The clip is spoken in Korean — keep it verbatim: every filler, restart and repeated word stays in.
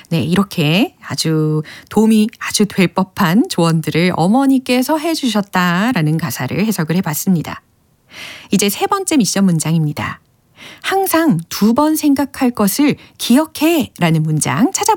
네, 이렇게 아주 도움이 아주 될 법한 조언들을 어머니께서 해주셨다라는 가사를 해석을 해봤습니다. 이제 세 번째 미션 문장입니다. 항상 두 번 생각할 것을 기억해 라는 문장 찾아보겠습니다.